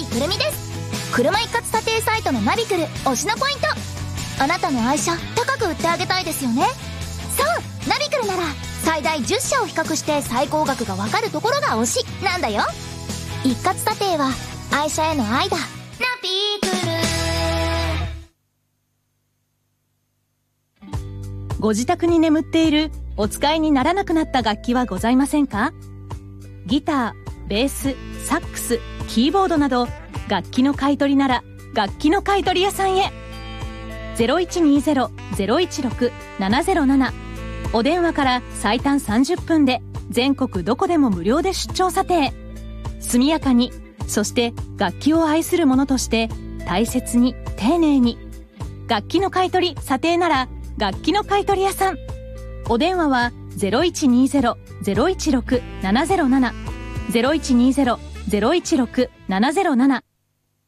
くるみです。車一括査定サイトのナビクル推しのポイント。あなたの愛車高く売ってあげたいですよね。そう、ナビクルなら最大10社を比較して最高額がわかるところが推しなんだよ。一括査定は愛車への愛だ。ナビクル。 ご自宅に眠っているお使いにならなくなった楽器はございませんか？ギター、ベース、サックス、キーボードなど楽器の買い取りなら楽器の買い取り屋さんへ。 0120-016-707 お電話から最短30分で全国どこでも無料で出張査定。速やかに、そして楽器を愛する者として大切に丁寧に。楽器の買い取り査定なら楽器の買い取り屋さん。お電話は 0120-016-707 0120-016-707